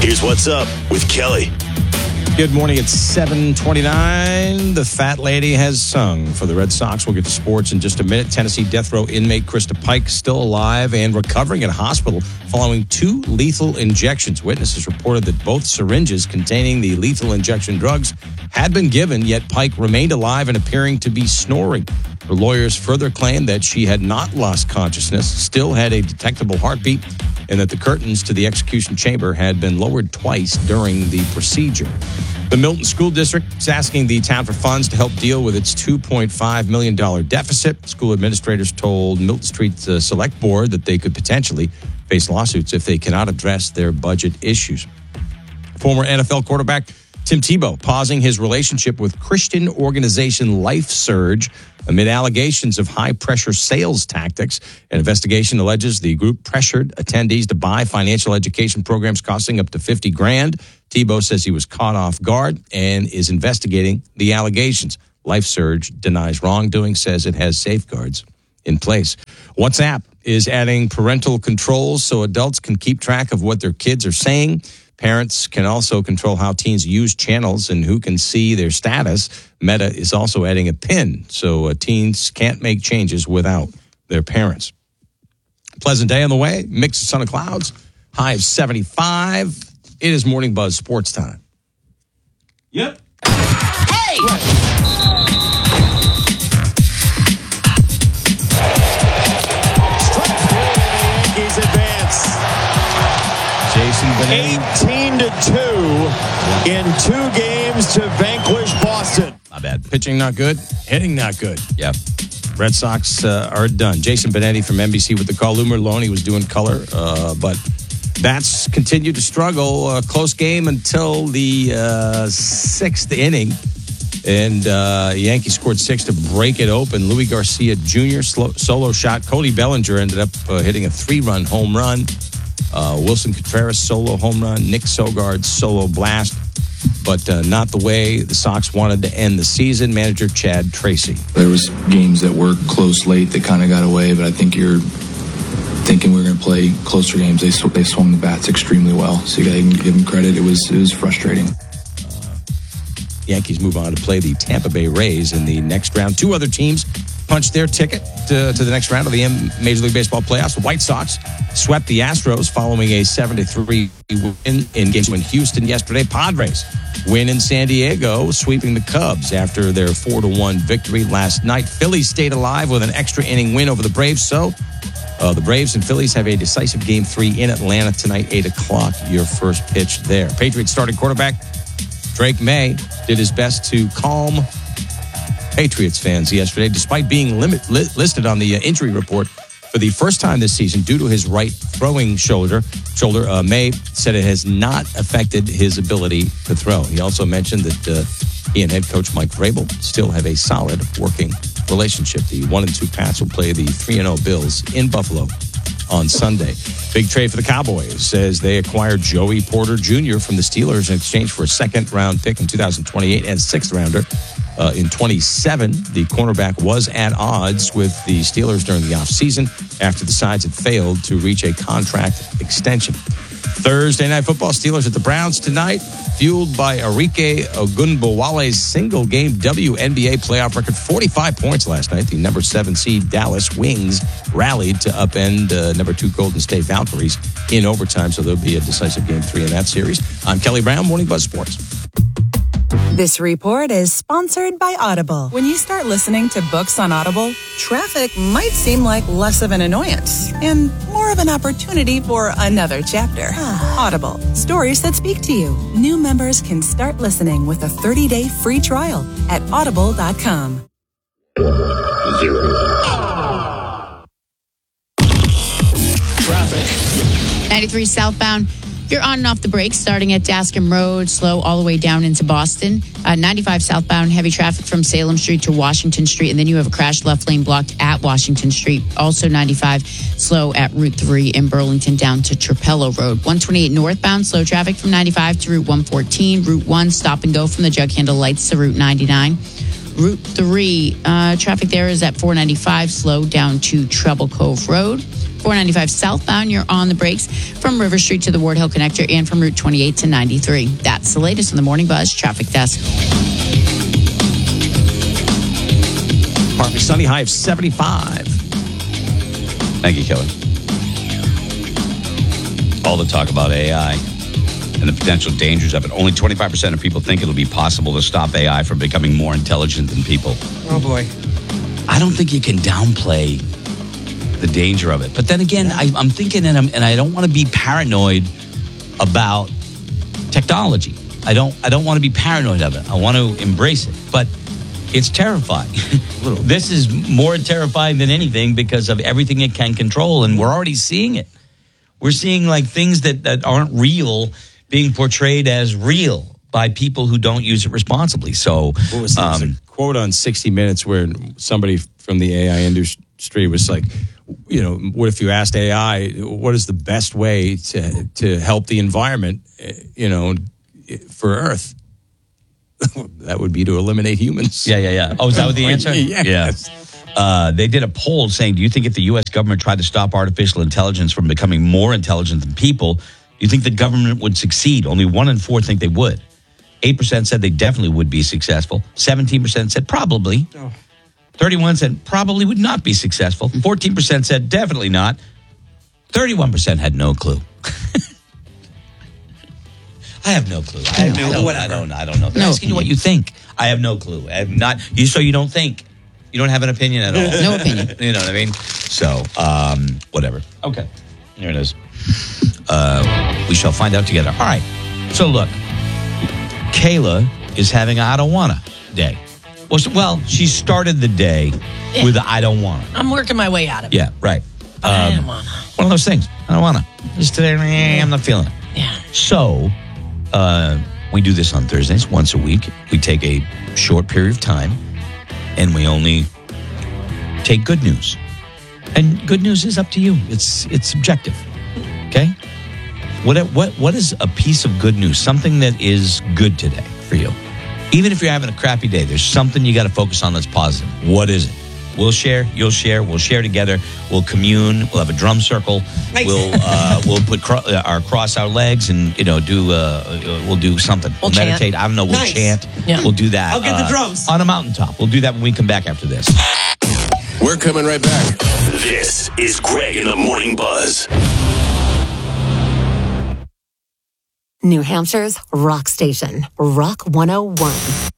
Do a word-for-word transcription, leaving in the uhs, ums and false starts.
Here's What's Up with Kelly. Good morning. It's seven twenty-nine. The fat lady has sung for the Red Sox. We'll get to sports in just a minute. Tennessee death row inmate Krista Pike still alive and recovering at a hospital following two lethal injections. Witnesses reported that both syringes containing the lethal injection drugs had been given, yet Pike remained alive and appearing to be snoring. Her lawyers further claimed that she had not lost consciousness, still had a detectable heartbeat, and that the curtains to the execution chamber had been lowered twice during the procedure. The Milton School District is asking the town for funds to help deal with its two point five million dollars deficit. School administrators told Milton Street uh, Select Board that they could potentially face lawsuits if they cannot address their budget issues. Former N F L quarterback Tim Tebow pausing his relationship with Christian organization Life Surge amid allegations of high-pressure sales tactics. An investigation alleges the group pressured attendees to buy financial education programs costing up to fifty grand. Tebow says he was caught off guard and is investigating the allegations. Life Surge denies wrongdoing, says it has safeguards in place. WhatsApp is adding parental controls so adults can keep track of what their kids are saying. Parents can also control how teens use channels and who can see their status. Meta is also adding a PIN, so uh, teens can't make changes without their parents. Pleasant day on the way. Mix of sun and clouds. High of seventy-five. It is Morning Buzz sports time. Yep. Hey! Strike three, and the Yankees advance. Jason Benetti. eighteen to two in two games to vanquish Boston. Not bad. Pitching not good. Hitting not good. Yep. Red Sox uh, are done. Jason Benetti from N B C with the call. Lou Merlone was doing color, uh, but Bats continued to struggle. Uh, close game until the uh, sixth inning. And uh, Yankees scored six to break it open. Louis Garcia Junior Slow, solo shot. Cody Bellinger ended up uh, hitting a three-run home run. Uh, Wilson Contreras solo home run. Nick Sogard solo blast. But uh, not the way the Sox wanted to end the season. Manager Chad Tracy. There was games that were close late that kind of got away, but I think you're thinking we we're going to play closer games. They they swung the bats extremely well, so you got to give them credit. It was it was frustrating. Uh, Yankees move on to play the Tampa Bay Rays in the next round. Two other teams punched their ticket to, to the next round of the Major League Baseball playoffs. The White Sox swept the Astros following a seven to three win in games in Houston yesterday. Padres win in San Diego, sweeping the Cubs after their four to one victory last night. Phillies stayed alive with an extra inning win over the Braves. So uh, the Braves and Phillies have a decisive game three in Atlanta tonight, eight o'clock, your first pitch there. Patriots starting quarterback Drake May did his best to calm Patriots fans yesterday, despite being limit, li- listed on the uh, injury report for the first time this season due to his right throwing shoulder. Shoulder. Uh, May said it has not affected his ability to throw. He also mentioned that uh, he and head coach Mike Vrabel still have a solid working relationship. The one and two Pats will play the three and oh Bills in Buffalo on Sunday. Big trade for the Cowboys as they acquired Joey Porter Junior from the Steelers in exchange for a second-round pick in two thousand twenty-eight and sixth-rounder uh, in twenty-seven. The cornerback was at odds with the Steelers during the offseason after the sides had failed to reach a contract extension. Thursday Night Football, Steelers at the Browns tonight, fueled by Arike Ogunbowale's single-game W N B A playoff record, forty-five points last night. The number seven seed Dallas Wings rallied to upend uh, number two Golden State Valkyries in overtime, so there'll be a decisive game three in that series. I'm Kelly Brown, Morning Buzz Sports. This report is sponsored by Audible. When you start listening to books on Audible, traffic might seem like less of an annoyance and more of an opportunity for another chapter. Audible, stories that speak to you. New members can start listening with a thirty-day free trial at audible dot com. Traffic. ninety-three southbound. You're on and off the brakes starting at Daskham Road, slow all the way down into Boston. Uh, ninety-five southbound, heavy traffic from Salem Street to Washington Street, and then you have a crash left lane blocked at Washington Street. Also ninety-five, slow at Route three in Burlington down to Trapello Road. one twenty-eight northbound, slow traffic from ninety-five to Route one fourteen. Route one, stop and go from the Jug Handle Lights to Route ninety-nine. Route three, uh, traffic there is at four ninety-five, slow down to Treble Cove Road. four ninety-five southbound, you're on the brakes from River Street to the Ward Hill Connector and from Route twenty-eight to ninety-three. That's the latest in the Morning Buzz Traffic Desk. Partly sunny, high of seventy-five. Thank you, Kelly. All the talk about A I and the potential dangers of it. Only twenty-five percent of people think it'll be possible to stop A I from becoming more intelligent than people. Oh, boy. I don't think you can downplay the danger of it. But then again, I, I'm thinking, and, I'm, and I don't want to be paranoid about technology. I don't. I don't want to be paranoid of it. I want to embrace it. But it's terrifying. This is more terrifying than anything because of everything it can control, and we're already seeing it. We're seeing like things that, that aren't real being portrayed as real by people who don't use it responsibly. So, what was um, a quote on sixty minutes where somebody from the A I industry was like, you know, what if you asked A I, what is the best way to to help the environment, you know, for Earth? That would be to eliminate humans. Yeah, yeah, yeah. Oh, is that what the answer? Yes. Yeah. Uh, they did a poll saying, do you think if the U S government tried to stop artificial intelligence from becoming more intelligent than people, do you think the government would succeed? Only one in four think they would. eight percent said they definitely would be successful. seventeen percent said probably. Oh. thirty-one percent said probably would not be successful. fourteen percent said definitely not. thirty-one percent had no clue. I have no clue. I, have no, I, don't, I don't. I don't know. I'm no asking you what you think. I have no clue. I have not. You so you don't think. You don't have an opinion at all. No opinion. You know what I mean? So, um, whatever. Okay, here it is. Uh, we shall find out together. All right. So look, Kayla is having a I don't wanna day. Well, so, well, she started the day Yeah. with a I don't wanna. I'm working my way out of it. Yeah, right. But I Um, don't wanna. One of those things. I don't wanna. Just today, eh, I'm not feeling it. Yeah. So, uh, we do this on Thursdays, once a week. We take a short period of time, and we only take good news. And good news is up to you. It's it's subjective. Okay? What what what is a piece of good news? Something that is good today for you. Even if you're having a crappy day, there's something you got to focus on that's positive. What is it? We'll share. You'll share. We'll share together. We'll commune. We'll have a drum circle. Nice. We'll uh, we'll put cro- uh, our cross our legs and you know do uh, uh, we'll do something. We'll We'll, chant. meditate. I don't know. We'll Nice. chant. Yeah. We'll do that. I'll get the uh, drums. on a mountaintop. We'll do that when we come back after this. We're coming right back. This is Greg in the Morning Buzz. New Hampshire's rock station, Rock one oh one.